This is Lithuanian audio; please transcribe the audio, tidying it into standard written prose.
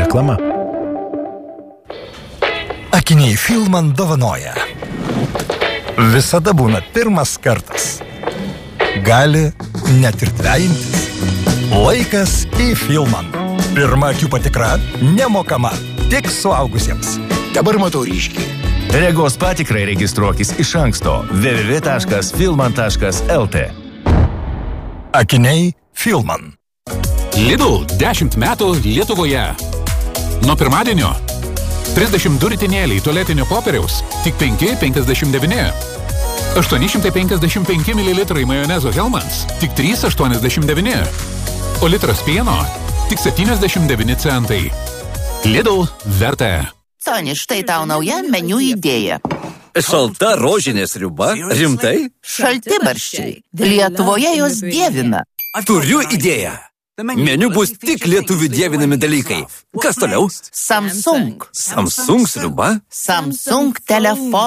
reklama. Akiniai Filman dovanoja. Visada būna pirmas kartas. Gali net ir dvejintis. Laikas į Filman. Pirma akių patikra nemokama, tik suaugusiems. Dabar matau ryškiai. Regos patikrai registruokis iš anksto www.filman.lt. Akiniai Filman. Lidl 10 metų Lietuvoje. Nuo pirmadienio 32 ritinėliai tualetinio popieriaus tik 5,59. 855 ml majonezo Hellmann's tik 3,89. O litras pieno tik 79 centai. Lidl verta. Soni, štai tau nauja meniu idėja. Šalta rožinė sriuba? Rimtai? Šaltibarščiai. Lietuvoje jos dievina. Turiu idėją. Meniu bus tik lietuvių dievinami dalykai. Kas toliau? Samsung. Samsung sriuba? Samsung telefonas.